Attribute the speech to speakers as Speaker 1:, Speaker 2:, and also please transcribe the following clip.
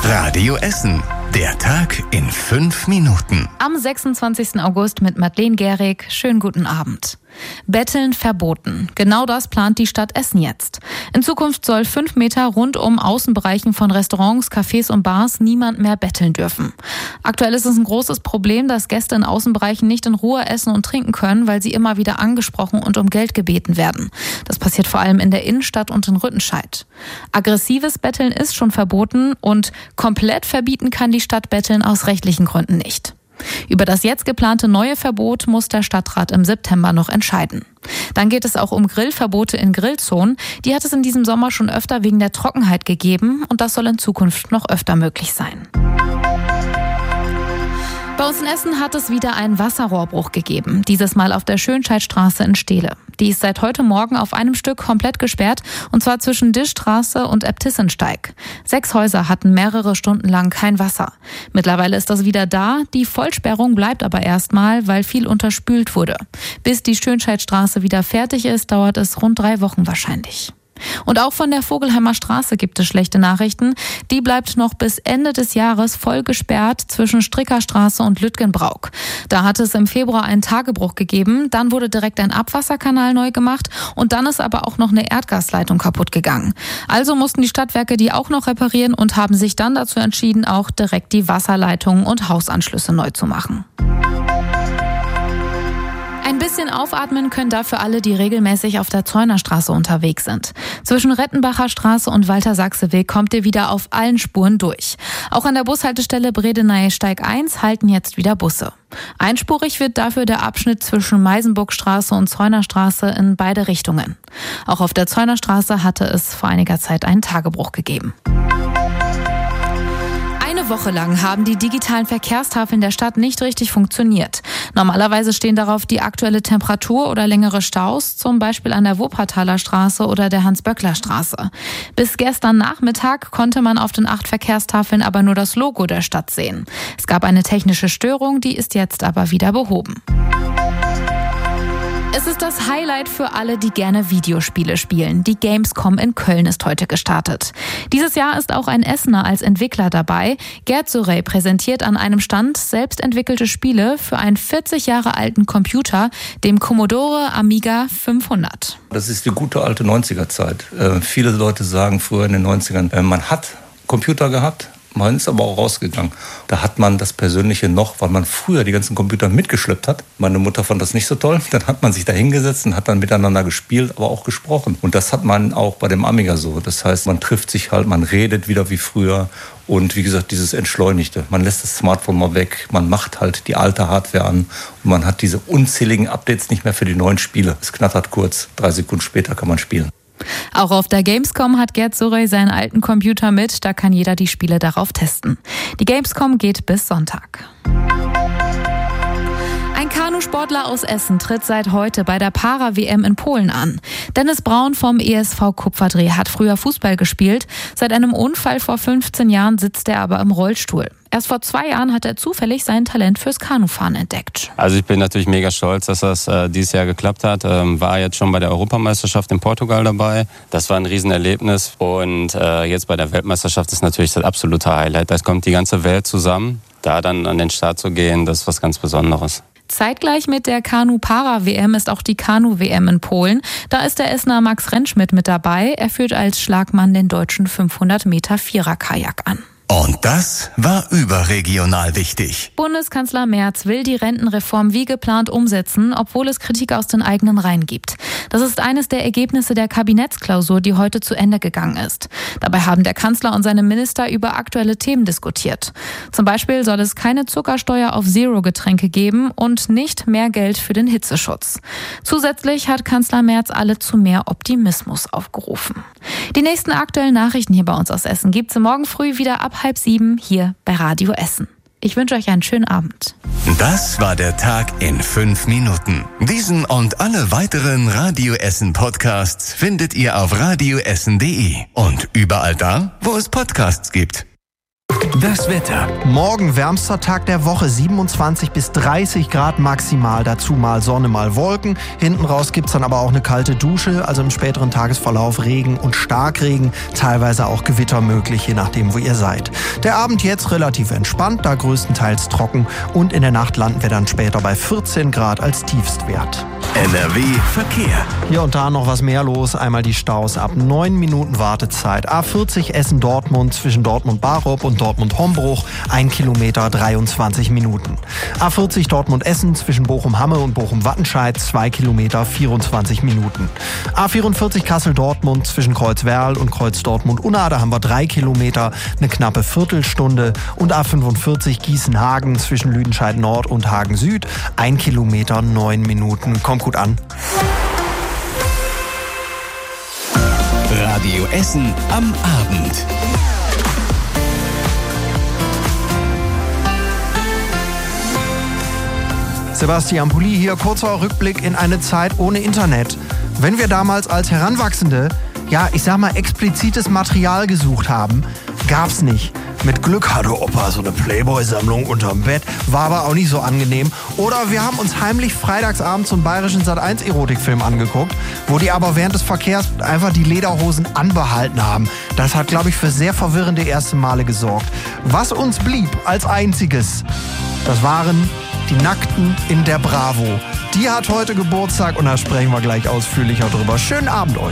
Speaker 1: Radio Essen. Der Tag in 5 Minuten.
Speaker 2: Am 26. August mit Madeleine Gehrig. Schönen guten Abend. Betteln verboten. Genau das plant die Stadt Essen jetzt. In Zukunft soll 5 Meter rund um Außenbereichen von Restaurants, Cafés und Bars niemand mehr betteln dürfen. Aktuell ist es ein großes Problem, dass Gäste in Außenbereichen nicht in Ruhe essen und trinken können, weil sie immer wieder angesprochen und um Geld gebeten werden. Das passiert vor allem in der Innenstadt und in Rüttenscheid. Aggressives Betteln ist schon verboten und komplett verbieten kann die Stadt Betteln aus rechtlichen Gründen nicht. Über das jetzt geplante neue Verbot muss der Stadtrat im September noch entscheiden. Dann geht es auch um Grillverbote in Grillzonen. Die hat es in diesem Sommer schon öfter wegen der Trockenheit gegeben und das soll in Zukunft noch öfter möglich sein. Bei uns in Essen hat es wieder einen Wasserrohrbruch gegeben, dieses Mal auf der Schönscheidstraße in Steele. Die ist seit heute Morgen auf einem Stück komplett gesperrt, und zwar zwischen Dischstraße und Äbtissensteig. 6 Häuser hatten mehrere Stunden lang kein Wasser. Mittlerweile ist das wieder da, die Vollsperrung bleibt aber erstmal, weil viel unterspült wurde. Bis die Schönscheidstraße wieder fertig ist, dauert es rund 3 Wochen wahrscheinlich. Und auch von der Vogelheimer Straße gibt es schlechte Nachrichten. Die bleibt noch bis Ende des Jahres voll gesperrt zwischen Strickerstraße und Lütgenbrauk. Da hat es im Februar einen Tagebruch gegeben, dann wurde direkt ein Abwasserkanal neu gemacht und dann ist aber auch noch eine Erdgasleitung kaputt gegangen. Also mussten die Stadtwerke die auch noch reparieren und haben sich dann dazu entschieden, auch direkt die Wasserleitungen und Hausanschlüsse neu zu machen. Ein bisschen aufatmen können dafür alle, die regelmäßig auf der Zeunerstraße unterwegs sind. Zwischen Rettenbacher Straße und Walter-Sachse-Weg kommt ihr wieder auf allen Spuren durch. Auch an der Bushaltestelle Bredeney-Steig 1 halten jetzt wieder Busse. Einspurig wird dafür der Abschnitt zwischen Meisenburgstraße und Zeunerstraße in beide Richtungen. Auch auf der Zeunerstraße hatte es vor einiger Zeit einen Tagebruch gegeben. Eine Woche lang haben die digitalen Verkehrstafeln der Stadt nicht richtig funktioniert. Normalerweise stehen darauf die aktuelle Temperatur oder längere Staus, zum Beispiel an der Wuppertaler Straße oder der Hans-Böckler-Straße. Bis gestern Nachmittag konnte man auf den 8 Verkehrstafeln aber nur das Logo der Stadt sehen. Es gab eine technische Störung, die ist jetzt aber wieder behoben. Es ist das Highlight für alle, die gerne Videospiele spielen. Die Gamescom in Köln ist heute gestartet. Dieses Jahr ist auch ein Essener als Entwickler dabei. Gerd Surey präsentiert an einem Stand selbst entwickelte Spiele für einen 40 Jahre alten Computer, dem Commodore Amiga 500.
Speaker 3: Das ist die gute alte 90er-Zeit. Viele Leute sagen früher in den 90ern, man hat Computer gehabt. Man ist aber auch rausgegangen. Da hat man das Persönliche noch, weil man früher die ganzen Computer mitgeschleppt hat. Meine Mutter fand das nicht so toll. Dann hat man sich da hingesetzt und hat dann miteinander gespielt, aber auch gesprochen. Und das hat man auch bei dem Amiga so. Das heißt, man trifft sich halt, man redet wieder wie früher. Und wie gesagt, dieses Entschleunigte. Man lässt das Smartphone mal weg, man macht halt die alte Hardware an und man hat diese unzähligen Updates nicht mehr für die neuen Spiele. Es knattert kurz, 3 Sekunden später kann man spielen.
Speaker 2: Auch auf der Gamescom hat Gerd Surey seinen alten Computer mit, da kann jeder die Spiele darauf testen. Die Gamescom geht bis Sonntag. Ein Kanusportler aus Essen tritt seit heute bei der Para-WM in Polen an. Dennis Braun vom ESV Kupferdreh hat früher Fußball gespielt. Seit einem Unfall vor 15 Jahren sitzt er aber im Rollstuhl. Erst vor 2 Jahren hat er zufällig sein Talent fürs Kanufahren entdeckt.
Speaker 4: Also ich bin natürlich mega stolz, dass das dieses Jahr geklappt hat. War jetzt schon bei der Europameisterschaft in Portugal dabei. Das war ein Riesenerlebnis. Und jetzt bei der Weltmeisterschaft ist natürlich das absolute Highlight. Da kommt die ganze Welt zusammen. Da dann an den Start zu gehen, das ist was ganz Besonderes.
Speaker 2: Zeitgleich mit der Kanu-Para-WM ist auch die Kanu-WM in Polen. Da ist der Essener Max Rentschmidt mit dabei. Er führt als Schlagmann den deutschen 500 Meter Vierer-Kajak an.
Speaker 1: Und das war überregional wichtig.
Speaker 2: Bundeskanzler Merz will die Rentenreform wie geplant umsetzen, obwohl es Kritik aus den eigenen Reihen gibt. Das ist eines der Ergebnisse der Kabinettsklausur, die heute zu Ende gegangen ist. Dabei haben der Kanzler und seine Minister über aktuelle Themen diskutiert. Zum Beispiel soll es keine Zuckersteuer auf Zero-Getränke geben und nicht mehr Geld für den Hitzeschutz. Zusätzlich hat Kanzler Merz alle zu mehr Optimismus aufgerufen. Die nächsten aktuellen Nachrichten hier bei uns aus Essen gibt's morgen früh wieder ab 6:30 hier bei Radio Essen. Ich wünsche euch einen schönen Abend.
Speaker 1: Das war der Tag in 5 Minuten. Diesen und alle weiteren Radio Essen Podcasts findet ihr auf radioessen.de und überall da, wo es Podcasts gibt. Das Wetter.
Speaker 5: Morgen wärmster Tag der Woche, 27 bis 30 Grad maximal, dazu mal Sonne, mal Wolken. Hinten raus gibt's dann aber auch eine kalte Dusche, also im späteren Tagesverlauf Regen und Starkregen, teilweise auch Gewitter möglich, je nachdem, wo ihr seid. Der Abend jetzt relativ entspannt, da größtenteils trocken, und in der Nacht landen wir dann später bei 14 Grad als Tiefstwert.
Speaker 1: NRW Verkehr.
Speaker 5: Hier und da noch was mehr los. Einmal die Staus ab 9 Minuten Wartezeit. A40 Essen-Dortmund zwischen Dortmund-Barup und Dortmund-Hombruch, 1 Kilometer 23 Minuten. A40 Dortmund-Essen zwischen Bochum-Hamme und Bochum-Wattenscheid, 2 Kilometer 24 Minuten. A44 Kassel-Dortmund zwischen Kreuzwerl und Kreuz-Dortmund-Unna, da haben wir 3 Kilometer, eine knappe Viertelstunde. Und A45 Gießen-Hagen zwischen Lüdenscheid-Nord und Hagen-Süd, 1 Kilometer 9 Minuten. Kommt gut an.
Speaker 1: Radio Essen am Abend.
Speaker 5: Sebastian Pulli hier, kurzer Rückblick in eine Zeit ohne Internet. Wenn wir damals als Heranwachsende, explizites Material gesucht haben, gab's nicht. Mit Glück hatte Opa so eine Playboy-Sammlung unterm Bett, war aber auch nicht so angenehm. Oder wir haben uns heimlich freitagsabends so einen bayerischen Sat.1-Erotikfilm angeguckt, wo die aber während des Verkehrs einfach die Lederhosen anbehalten haben. Das hat, glaube ich, für sehr verwirrende erste Male gesorgt. Was uns blieb als einziges, das waren die Nackten in der Bravo. Die hat heute Geburtstag und da sprechen wir gleich ausführlicher drüber. Schönen Abend euch.